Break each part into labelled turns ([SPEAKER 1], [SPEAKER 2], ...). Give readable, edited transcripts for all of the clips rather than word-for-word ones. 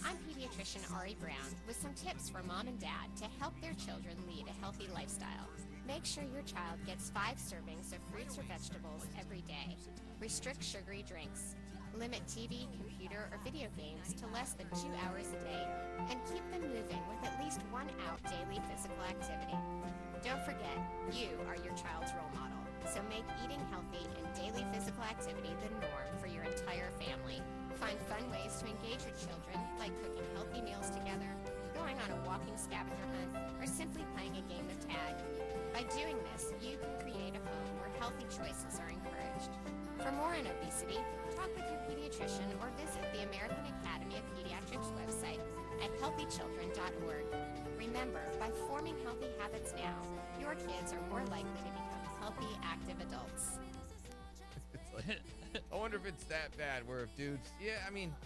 [SPEAKER 1] I'm pediatrician Ari Brown with some tips for mom and dad to help their children lead a healthy lifestyle. Make sure your child gets 5 servings of fruits or vegetables every day. Restrict sugary drinks. Limit TV, computer, or video games to less than 2 hours a day, and keep them moving with at least 1 hour daily physical activity. Don't forget, you are your child's role model, so make eating healthy and daily physical activity the norm for your entire family. Find fun ways to engage your children, like cooking healthy meals together, going on a walking scavenger hunt, or simply playing a game of tag. By doing this, you can create a home where healthy choices are encouraged. For more on obesity, talk with your pediatrician or visit the American Academy of Pediatrics website at healthychildren.org. Remember, by forming healthy habits now, your kids are more likely to become healthy, active adults.
[SPEAKER 2] It's like, I wonder if it's that bad where if dudes, you're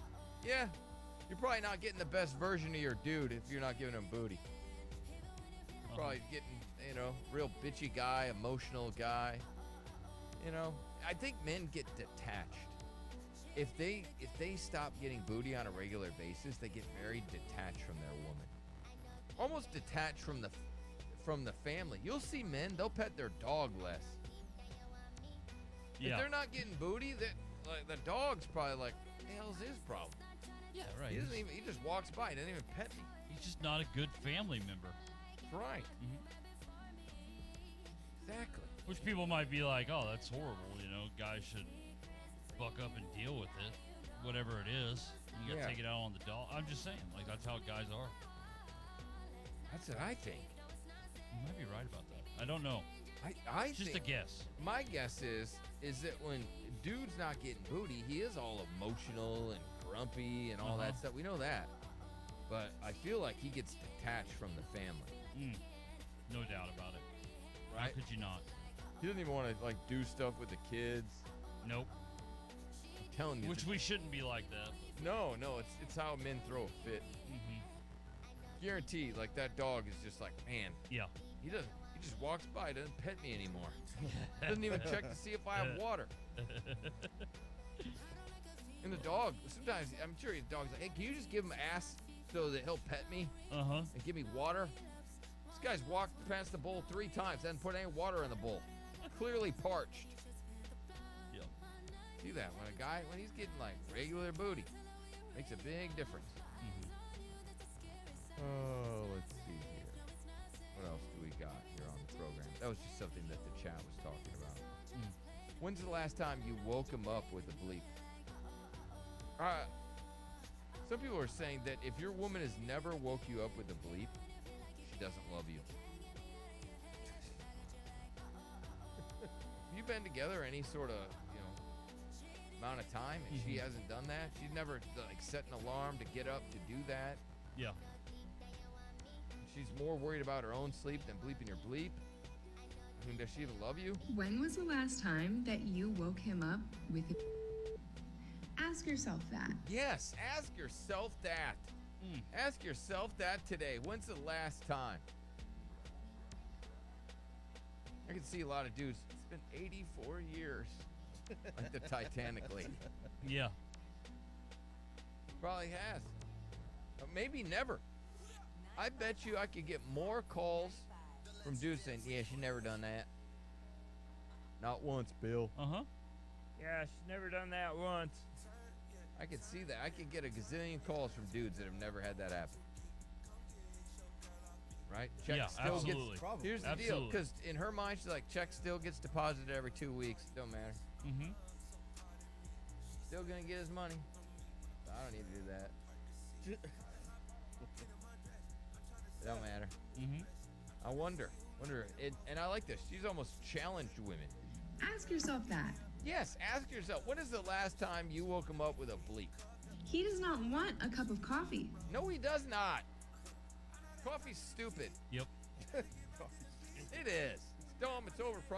[SPEAKER 2] probably not getting the best version of your dude if you're not giving him booty. Probably getting, real bitchy guy, emotional guy. I think men get detached. If they stop getting booty on a regular basis, they get very detached from their woman. Almost detached from the family. You'll see men, they'll pet their dog less.
[SPEAKER 3] Yeah.
[SPEAKER 2] If they're not getting booty, the dog's probably like, what the hell's his problem?
[SPEAKER 3] Yeah, right.
[SPEAKER 2] He just walks by, he doesn't even pet me.
[SPEAKER 3] He's just not a good family member.
[SPEAKER 2] Right.
[SPEAKER 3] Mm-hmm.
[SPEAKER 2] Exactly.
[SPEAKER 3] Which people might be like, oh, that's horrible. Guys should buck up and deal with it, whatever it is. You got to take it out on the dog. I'm just saying, that's how guys are.
[SPEAKER 2] That's what I think.
[SPEAKER 3] You might be right about that. I don't know.
[SPEAKER 2] I
[SPEAKER 3] just
[SPEAKER 2] think,
[SPEAKER 3] a guess.
[SPEAKER 2] My guess is that when dude's not getting booty, he is all emotional and grumpy and all that stuff. We know that. But I feel like he gets detached from the family.
[SPEAKER 3] No doubt about it.
[SPEAKER 2] Right?
[SPEAKER 3] How could you not?
[SPEAKER 2] He doesn't even want to do stuff with the kids.
[SPEAKER 3] Nope.
[SPEAKER 2] I'm telling you.
[SPEAKER 3] Which we shouldn't be like that.
[SPEAKER 2] No, it's how men throw a fit. Guaranteed, that dog is just like, man.
[SPEAKER 3] Yeah.
[SPEAKER 2] He just walks by, doesn't pet me anymore. Doesn't even check to see if I have water. And the dog, sometimes I'm sure the dog's like, hey, can you just give him ass so that he'll pet me? And give me water? This guy's walked past the bowl 3 times, hasn't put any water in the bowl. Clearly parched.
[SPEAKER 3] Yep.
[SPEAKER 2] See that when he's getting regular booty, makes a big difference. Oh, let's see here. What else do we got here on the program? That was just something that the chat was talking about. When's the last time you woke him up with a bleep? Some people are saying that if your woman has never woke you up with a bleep, she doesn't love you. Have you been together any sort of, amount of time and she hasn't done that? She's never set an alarm to get up to do that?
[SPEAKER 3] Yeah.
[SPEAKER 2] She's more worried about her own sleep than bleeping your bleep? I mean, does she even love you?
[SPEAKER 4] When was the last time that you woke him up with a... Ask yourself that.
[SPEAKER 2] Yes, ask yourself that. Ask yourself that today. When's the last time? I can see a lot of dudes. It's been 84 years. Like the Titanic lady.
[SPEAKER 3] Yeah.
[SPEAKER 2] Probably has. Or maybe never. I bet you I could get more calls from dudes saying, yeah, she's never done that. Not once, Bill. Yeah, she's never done that once. I could see that. I could get a gazillion calls from dudes that have never had that happen. Right? Check still
[SPEAKER 3] absolutely.
[SPEAKER 2] Here's the deal. Because in her mind, she's like, check still gets deposited every 2 weeks. Don't matter. Still going to get his money. I don't need to do that. It don't matter. I wonder. And I like this. She's almost challenged women.
[SPEAKER 4] Ask yourself that.
[SPEAKER 2] Yes, ask yourself, when is the last time you woke him up with a bleep?
[SPEAKER 4] He does not want a cup of coffee.
[SPEAKER 2] No, he does not. Coffee's stupid.
[SPEAKER 3] Yep.
[SPEAKER 2] It is. It's dumb. It's overpriced.